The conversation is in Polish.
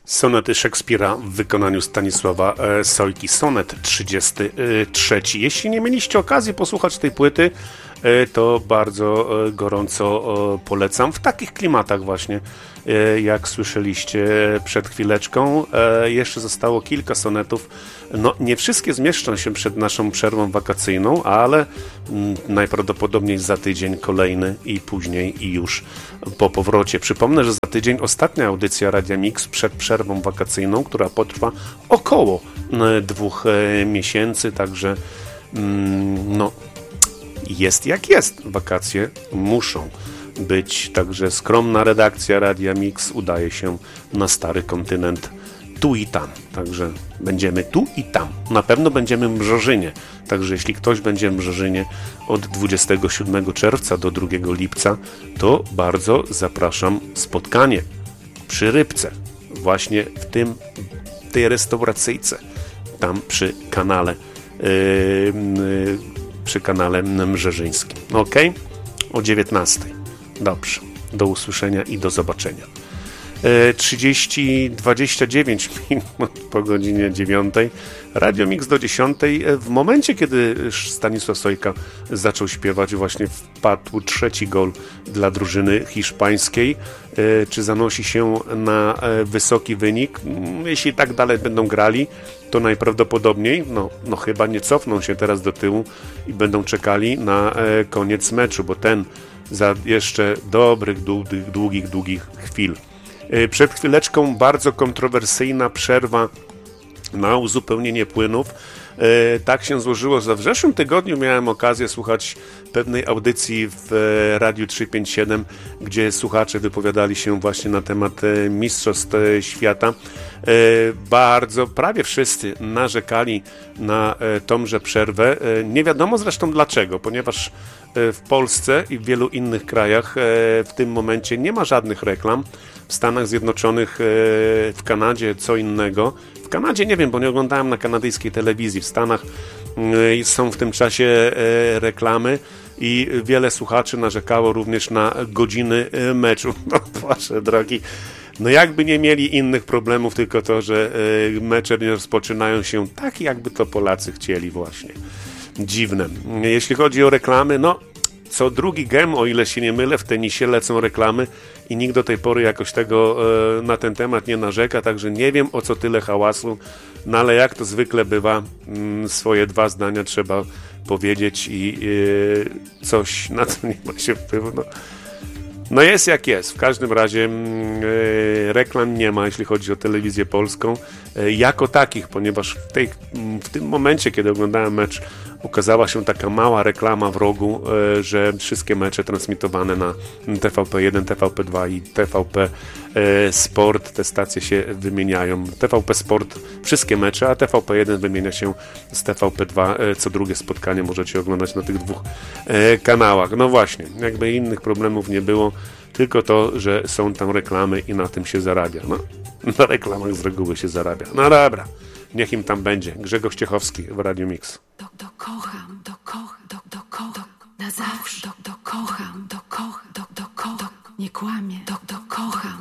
Sonety Szekspira w wykonaniu Stanisława Sojki, sonet 33. Jeśli nie mieliście okazji posłuchać tej płyty, to bardzo gorąco polecam. W takich klimatach właśnie, jak słyszeliście przed chwileczką. Jeszcze zostało kilka sonetów. No, nie wszystkie zmieszczą się przed naszą przerwą wakacyjną, ale najprawdopodobniej za tydzień kolejny i później i już po powrocie. Przypomnę, że za tydzień ostatnia audycja Radia Mix przed przerwą wakacyjną, która potrwa około 2 miesięcy, także no, jest jak jest. Wakacje muszą być, także skromna redakcja Radia Mix udaje się na stary kontynent tu i tam, także będziemy tu i tam. Na pewno będziemy w Mrzożynie, także jeśli ktoś będzie w Mrzożynie od 27 czerwca do 2 lipca, to bardzo zapraszam spotkanie przy Rybce, właśnie w tej restauracyjce, tam przy kanale mrzeżyńskim. Ok? O 19. Dobrze. Do usłyszenia i do zobaczenia. 29 minut po godzinie 9. Radio Mix do 10. W momencie, kiedy Stanisław Sojka zaczął śpiewać, właśnie wpadł 3. gol dla drużyny hiszpańskiej. Czy zanosi się na wysoki wynik? Jeśli tak dalej będą grali, to najprawdopodobniej, no chyba nie cofną się teraz do tyłu i będą czekali na koniec meczu, bo ten za jeszcze dobrych, długich chwil. Przed chwileczką bardzo kontrowersyjna przerwa na uzupełnienie płynów. Tak się złożyło, że w zeszłym tygodniu miałem okazję słuchać pewnej audycji w Radiu 357, gdzie słuchacze wypowiadali się właśnie na temat Mistrzostw Świata. Prawie wszyscy narzekali na tąże przerwę. Nie wiadomo zresztą dlaczego, ponieważ w Polsce i w wielu innych krajach w tym momencie nie ma żadnych reklam. W Stanach Zjednoczonych, w Kanadzie co innego. W Kanadzie nie wiem, bo nie oglądałem na kanadyjskiej telewizji. W Stanach są w tym czasie reklamy i wiele słuchaczy narzekało również na godziny meczu. No proszę drogi, no jakby nie mieli innych problemów, tylko to, że mecze nie rozpoczynają się tak, jakby to Polacy chcieli właśnie. Dziwne. Jeśli chodzi o reklamy, no co drugi gem, o ile się nie mylę, w tenisie lecą reklamy i nikt do tej pory jakoś tego na ten temat nie narzeka, także nie wiem, o co tyle hałasu, no ale jak to zwykle bywa, swoje 2 zdania trzeba powiedzieć i coś na to nie ma się wpływu. No jest jak jest. W każdym razie reklam nie ma, jeśli chodzi o telewizję polską, jako takich, ponieważ w tym momencie, kiedy oglądałem mecz, ukazała się taka mała reklama w rogu, że wszystkie mecze transmitowane na TVP1, TVP2 i TVP Sport, te stacje się wymieniają. TVP Sport wszystkie mecze, a TVP1 wymienia się z TVP2. Co drugie spotkanie możecie oglądać na tych 2 kanałach. No właśnie, jakby innych problemów nie było, tylko to, że są tam reklamy i na tym się zarabia. No, na reklamach z reguły się zarabia. No dobra, niech im tam będzie. Grzegorz Ciechowski w Radiu Mix. Kocham, na zawsze, kocham, nie kłamie, kocham.